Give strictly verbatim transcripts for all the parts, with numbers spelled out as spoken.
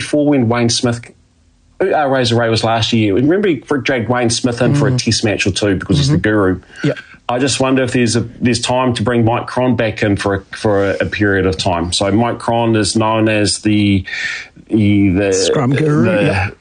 before when Wayne Smith, uh, Razor Ray was last year. Remember he dragged Wayne Smith in mm. for a test match or two because mm-hmm. he's the guru. Yep. I just wonder if there's a, there's time to bring Mike Cron back in for a, for a, a period of time. So Mike Cron is known as the the, the Scrum guru, the, yep.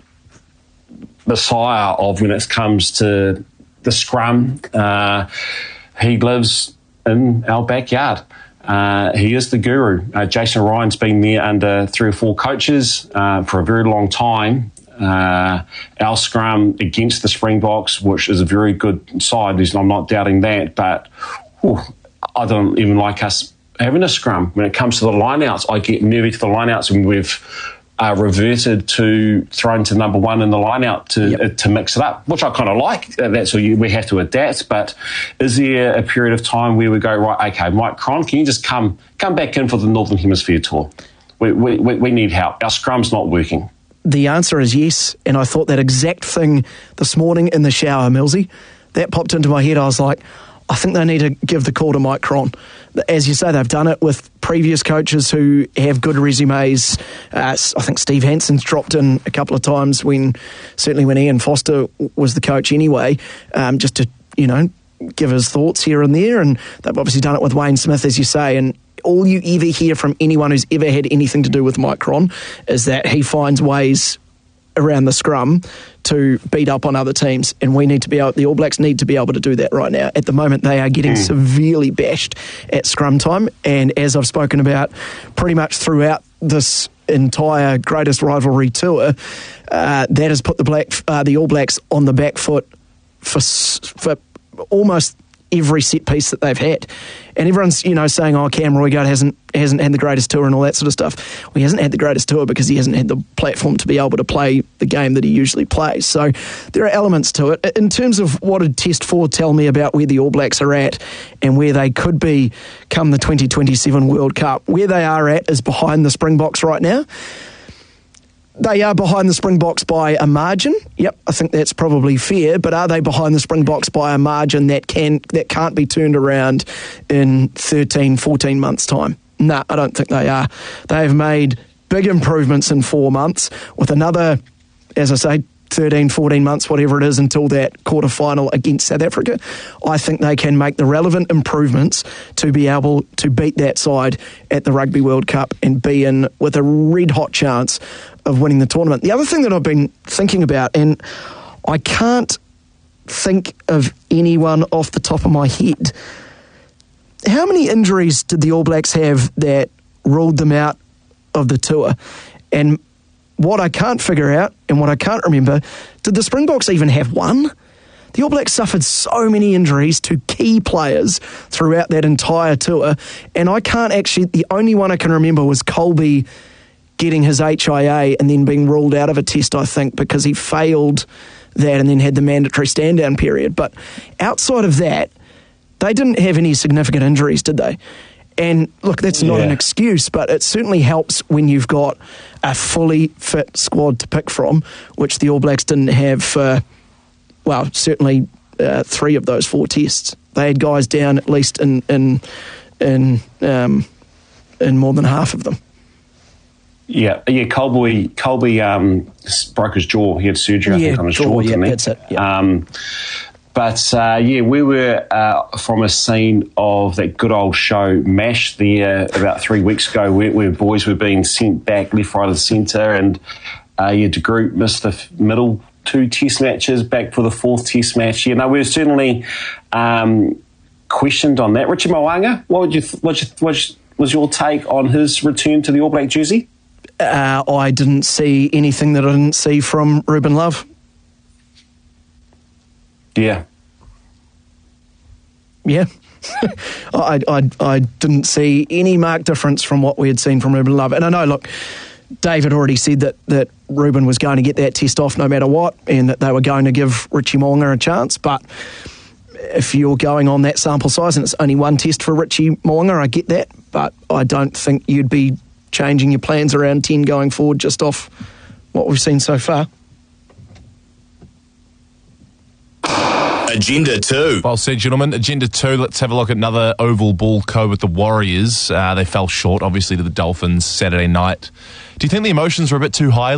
the sire of when it comes to the scrum. Uh, he lives in our backyard. Uh, he is the guru. Uh, Jason Ryan's been there under three or four coaches uh, for a very long time. Uh, our scrum against the Springboks, which is a very good side, I'm not doubting that, but whew, I don't even like us having a scrum. When it comes to the lineouts, I get nervy to the lineouts, and we've uh, reverted to throwing to number one in the lineout to yep. uh, to mix it up, which I kind of like. Uh, that's what you, we have to adapt. But is there a period of time where we go, right, okay, Mike Cron, can you just come come back in for the Northern Hemisphere tour? We we, we need help. Our scrum's not working. The answer is yes, and I thought that exact thing this morning in the shower, Millsy. That popped into my head. I was like, I think they need to give the call to Mike Cron. As you say, they've done it with previous coaches who have good resumes. Uh, I think Steve Hansen's dropped in a couple of times when, certainly when Ian Foster was the coach anyway, um, just to, you know, give his thoughts here and there. And they've obviously done it with Wayne Smith, as you say, and all you ever hear from anyone who's ever had anything to do with Mike Cron is that he finds ways around the scrum to beat up on other teams, and we need to be able, the All Blacks need to be able to do that right now. At the moment, they are getting mm. severely bashed at scrum time, and as I've spoken about pretty much throughout this entire Greatest Rivalry tour, uh, that has put the black uh, the All Blacks on the back foot for for almost every set piece that they've had. And everyone's, you know, saying, oh, Cam Roigard hasn't hasn't had the greatest tour and all that sort of stuff. Well, he hasn't had the greatest tour because he hasn't had the platform to be able to play the game that he usually plays. So there are elements to it. In terms of what did Test four tell me about where the All Blacks are at and where they could be come the twenty twenty-seven World Cup, where they are at is behind the Springboks right now. They are behind the Springboks by a margin. Yep, I think that's probably fair. But are they behind the Springboks by a margin that can that can't be turned around in thirteen, fourteen months' time? No, I don't think they are. They've made big improvements in four months with another, as I say, thirteen, fourteen months, whatever it is, until that quarter-final against South Africa. I think they can make the relevant improvements to be able to beat that side at the Rugby World Cup and be in with a red-hot chance of winning the tournament. The other thing that I've been thinking about, and I can't think of anyone off the top of my head, how many injuries did the All Blacks have that ruled them out of the tour? And what I can't figure out and what I can't remember, did the Springboks even have one? The All Blacks suffered so many injuries to key players throughout that entire tour, and I can't actually, the only one I can remember was Colby getting his H I A and then being ruled out of a test, I think, because he failed that and then had the mandatory stand-down period. But outside of that, they didn't have any significant injuries, did they? And look, that's not yeah. an excuse, but it certainly helps when you've got a fully fit squad to pick from, which the All Blacks didn't have for, well, certainly uh, three of those four tests. They had guys down at least in in in, um, in more than half of them. Yeah, yeah. Colby, Colby um, broke his jaw. He had surgery, I yeah, think, on his jaw. jaw. Yeah, didn't he? that's it. Yeah. Um, But, uh, yeah, we were uh, from a scene of that good old show, MASH, there about three weeks ago, where, where boys were being sent back left, right and centre, and uh, yeah, De Groot missed the middle two test matches, back for the fourth test match. You know, we were certainly um, questioned on that. Richie Mo'unga, what would you, what, you, what was your take on his return to the All Black jersey? Uh, I didn't see anything that I didn't see from Ruben Love. Yeah. Yeah. I, I I didn't see any marked difference from what we had seen from Ruben Love. And I know, look, David already said that, that Ruben was going to get that test off no matter what, and that they were going to give Richie Mo'unga a chance. But if you're going on that sample size and it's only one test for Richie Mo'unga, I get that. But I don't think you'd be changing your plans around ten going forward just off what we've seen so far. Agenda two. Well said, gentlemen. Agenda two. Let's have a look at another Oval Ball co with the Warriors. Uh, they fell short, obviously, to the Dolphins Saturday night. Do you think the emotions were a bit too high?